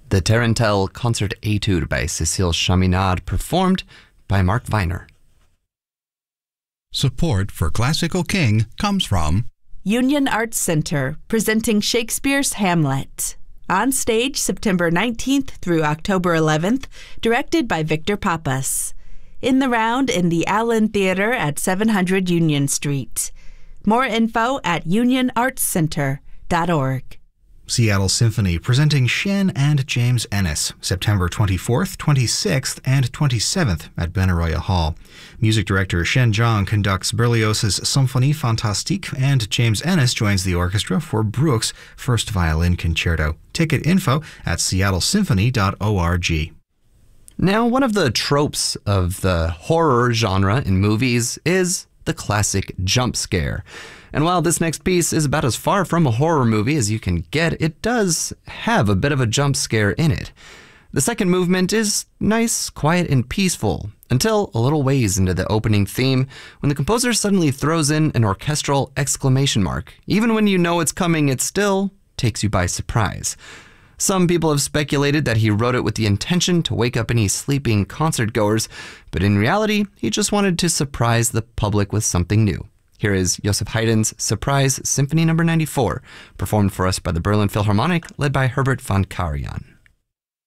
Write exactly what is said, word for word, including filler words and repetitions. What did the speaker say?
The Tarantelle Concert Etude by Cécile Chaminade, performed by Mark Viner. Support for Classical King comes from Union Arts Center, presenting Shakespeare's Hamlet. On stage September nineteenth through October eleventh, directed by Victor Pappas. In the round in the Allen Theater at seven hundred Union Street. More info at union arts center dot org. Seattle Symphony presenting Shen and James Ennis, September twenty-fourth, twenty-sixth, and twenty-seventh at Benaroya Hall. Music director Shen Zhang conducts Berlioz's Symphonie Fantastique, and James Ennis joins the orchestra for Bruch's First Violin Concerto. Ticket info at seattle symphony dot org. Now, one of the tropes of the horror genre in movies is the classic jump scare. And while this next piece is about as far from a horror movie as you can get, it does have a bit of a jump scare in it. The second movement is nice, quiet, and peaceful, until a little ways into the opening theme, when the composer suddenly throws in an orchestral exclamation mark. Even when you know it's coming, it still takes you by surprise. Some people have speculated that he wrote it with the intention to wake up any sleeping concertgoers, but in reality, he just wanted to surprise the public with something new. Here is Joseph Haydn's Surprise Symphony number ninety-four, performed for us by the Berlin Philharmonic, led by Herbert von Karajan.